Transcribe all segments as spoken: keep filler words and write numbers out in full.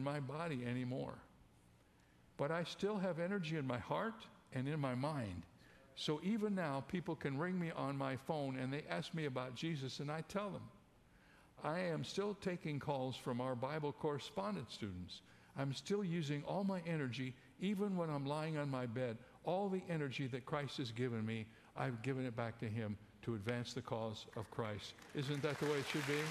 in my body anymore. But I still have energy in my heart and in my mind. So even now, people can ring me on my phone and they ask me about Jesus, and I tell them. I am still taking calls from our Bible correspondence students. I'm still using all my energy, even when I'm lying on my bed. All the energy that Christ has given me, I've given it back to him to advance the cause of Christ. Isn't that the way it should be?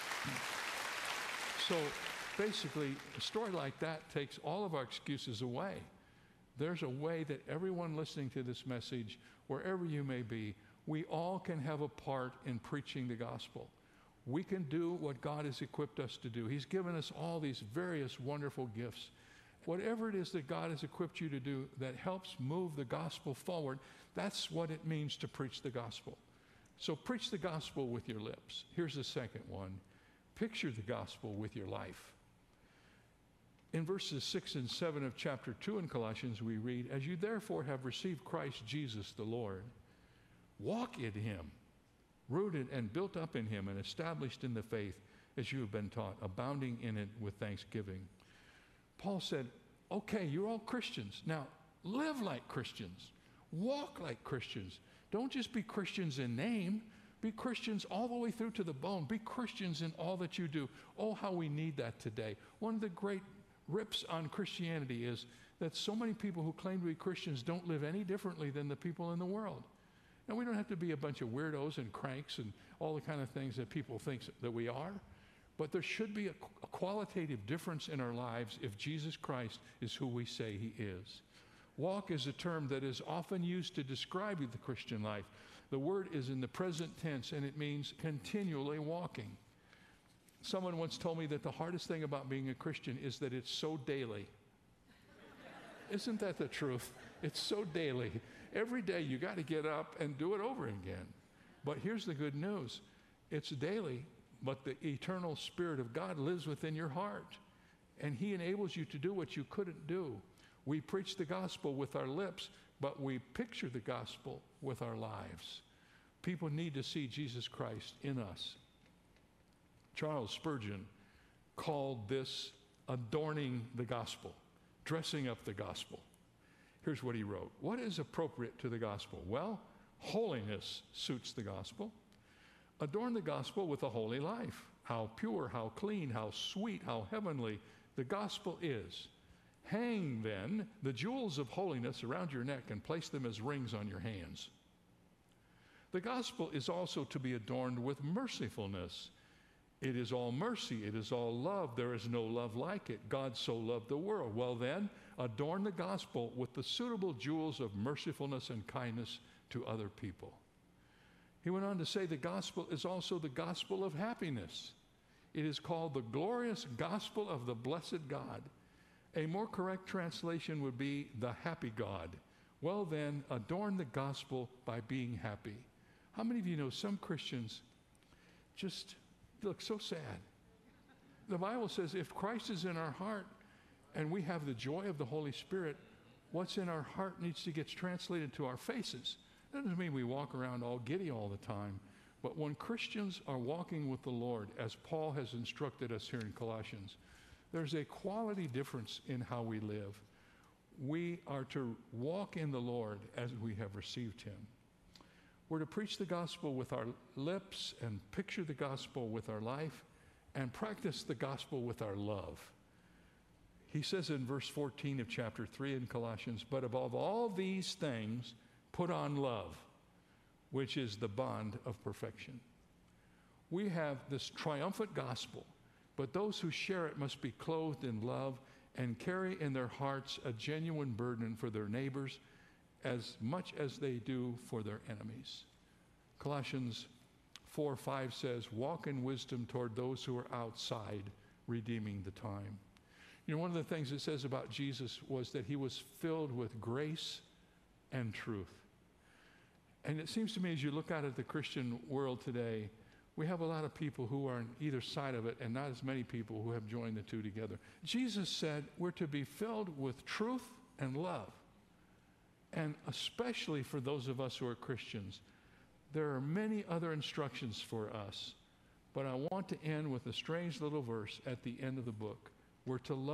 So basically, a story like that takes all of our excuses away. There's a way that everyone listening to this message, wherever you may be, we all can have a part in preaching the gospel. We can do what God has equipped us to do. He's given us all these various wonderful gifts. Whatever it is that God has equipped you to do that helps move the gospel forward, that's what it means to preach the gospel. So preach the gospel with your lips. Here's the second one. Picture the gospel with your life. In verses six and seven of chapter two in Colossians, we read, "As you therefore have received Christ Jesus the Lord, walk in him, rooted and built up in him and established in the faith as you have been taught, abounding in it with thanksgiving." Paul said, okay, you're all Christians. Now, live like Christians. Walk like Christians. Don't just be Christians in name. Be Christians all the way through to the bone. Be Christians in all that you do. Oh, how we need that today. One of the great rips on Christianity is that so many people who claim to be Christians don't live any differently than the people in the world. And we don't have to be a bunch of weirdos and cranks and all the kind of things that people think that we are. But there should be a, a qualitative difference in our lives if Jesus Christ is who we say he is. Walk is a term that is often used to describe the Christian life. The word is in the present tense, and it means continually walking. Someone once told me that the hardest thing about being a Christian is that it's so daily. Isn't that the truth? It's so daily. Every day you got to get up and do it over again. But here's the good news. It's daily, but the eternal Spirit of God lives within your heart. And he enables you to do what you couldn't do. We preach the gospel with our lips, but we picture the gospel with our lives. People need to see Jesus Christ in us. Charles Spurgeon called this adorning the gospel, dressing up the gospel. Here's what he wrote. What is appropriate to the gospel? Well, holiness suits the gospel. Adorn the gospel with a holy life. How pure, how clean, how sweet, how heavenly the gospel is. Hang, then, the jewels of holiness around your neck and place them as rings on your hands. The gospel is also to be adorned with mercifulness. It is all mercy. It is all love. There is no love like it. God so loved the world. Well then, adorn the gospel with the suitable jewels of mercifulness and kindness to other people. He went on to say the gospel is also the gospel of happiness. It is called the glorious gospel of the blessed God. A more correct translation would be the happy God. Well then, adorn the gospel by being happy. How many of you know some Christians just look so sad? The Bible says if Christ is in our heart and we have the joy of the Holy Spirit, what's in our heart needs to get translated to our faces. That doesn't mean we walk around all giddy all the time. But when Christians are walking with the Lord, as Paul has instructed us here in Colossians, there's a quality difference in how we live. We are to walk in the Lord as we have received him. We're to preach the gospel with our lips and picture the gospel with our life and practice the gospel with our love. He says in verse fourteen of chapter three in Colossians, but above all these things, put on love, which is the bond of perfection. We have this triumphant gospel, but those who share it must be clothed in love and carry in their hearts a genuine burden for their neighbors as much as they do for their enemies. Colossians four five says, walk in wisdom toward those who are outside, redeeming the time. You know, one of the things it says about Jesus was that he was filled with grace and truth. And it seems to me as you look out at the Christian world today, we have a lot of people who are on either side of it and not as many people who have joined the two together. Jesus said we're to be filled with truth and love. And especially for those of us who are Christians, there are many other instructions for us. But I want to end with a strange little verse at the end of the book. We're to love